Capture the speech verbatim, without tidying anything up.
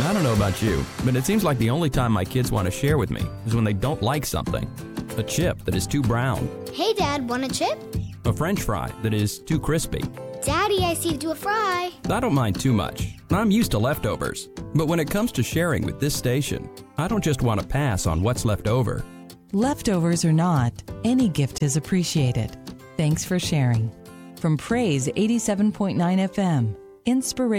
I don't know about you, but it seems like the only time my kids want to share with me is when they don't like something. A chip that is too brown. Hey, Dad, want a chip? A French fry that is too crispy. Daddy, I see you do a fry. I don't mind too much. I'm used to leftovers. But when it comes to sharing with this station, I don't just want to pass on what's left over. Leftovers or not, any gift is appreciated. Thanks for sharing. From Praise eighty-seven point nine F M, Inspiration.